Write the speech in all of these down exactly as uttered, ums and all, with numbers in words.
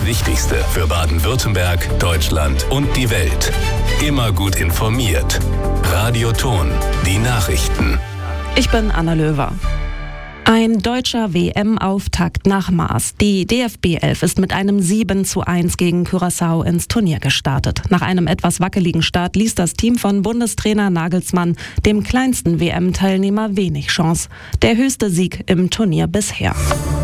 Das Wichtigste für Baden-Württemberg, Deutschland und die Welt. Immer gut informiert. Radioton, die Nachrichten. Ich bin Anna Löwer. Ein deutscher W M-Auftakt nach Maß. Die D F B elf ist mit einem sieben zu eins gegen Curaçao ins Turnier gestartet. Nach einem etwas wackeligen Start ließ das Team von Bundestrainer Nagelsmann dem kleinsten W M-Teilnehmer wenig Chance. Der höchste Sieg im Turnier bisher.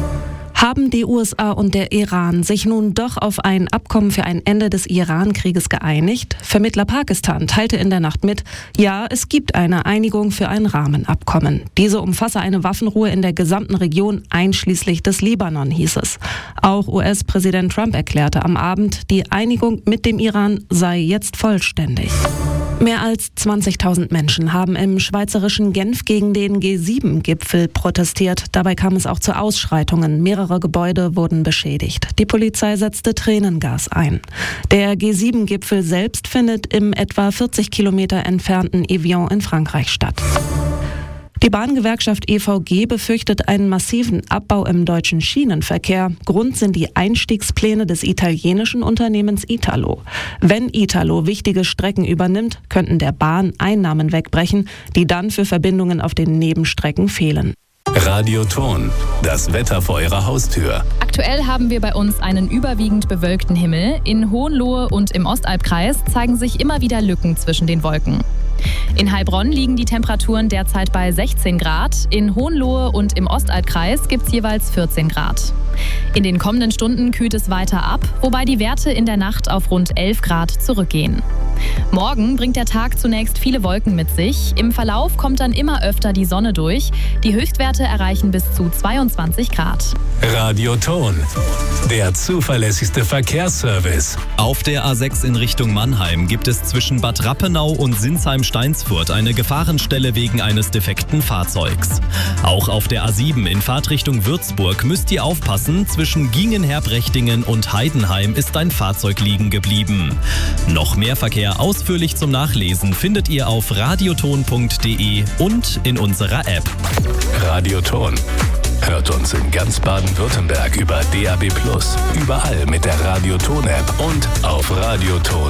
Haben die U S A und der Iran sich nun doch auf ein Abkommen für ein Ende des Iran-Krieges geeinigt? Vermittler Pakistan teilte in der Nacht mit, ja, es gibt eine Einigung für ein Rahmenabkommen. Diese umfasse eine Waffenruhe in der gesamten Region, einschließlich des Libanon, hieß es. Auch U S-Präsident Trump erklärte am Abend, die Einigung mit dem Iran sei jetzt vollständig. Mehr als zwanzigtausend Menschen haben im schweizerischen Genf gegen den G sieben Gipfel protestiert. Dabei kam es auch zu Ausschreitungen. Mehrere Gebäude wurden beschädigt. Die Polizei setzte Tränengas ein. Der G sieben Gipfel selbst findet im etwa vierzig Kilometer entfernten Evian in Frankreich statt. Die Bahngewerkschaft E V G befürchtet einen massiven Abbau im deutschen Schienenverkehr. Grund sind die Einstiegspläne des italienischen Unternehmens Italo. Wenn Italo wichtige Strecken übernimmt, könnten der Bahn Einnahmen wegbrechen, die dann für Verbindungen auf den Nebenstrecken fehlen. Radioton, das Wetter vor Ihrer Haustür. Aktuell haben wir bei uns einen überwiegend bewölkten Himmel. In Hohenlohe und im Ostalbkreis zeigen sich immer wieder Lücken zwischen den Wolken. In Heilbronn liegen die Temperaturen derzeit bei sechzehn Grad. In Hohenlohe und im Ostalbkreis gibt es jeweils vierzehn Grad. In den kommenden Stunden kühlt es weiter ab, wobei die Werte in der Nacht auf rund elf Grad zurückgehen. Morgen bringt der Tag zunächst viele Wolken mit sich. Im Verlauf kommt dann immer öfter die Sonne durch. Die Höchstwerte erreichen bis zu zweiundzwanzig Grad. Radioton, der zuverlässigste Verkehrsservice. Auf der A sechs in Richtung Mannheim gibt es zwischen Bad Rappenau und Sinsheim-Steinsfurt eine Gefahrenstelle wegen eines defekten Fahrzeugs. Auch auf der A sieben in Fahrtrichtung Würzburg müsst ihr aufpassen. Zwischen Gingenherb-Rechtingen und Heidenheim ist ein Fahrzeug liegen geblieben. Noch mehr Verkehr ausführlich zum Nachlesen findet ihr auf radioton punkt de und in unserer App. Radioton. Hört uns in ganz Baden-Württemberg über D A B plus, überall mit der Radioton-App und auf radioton.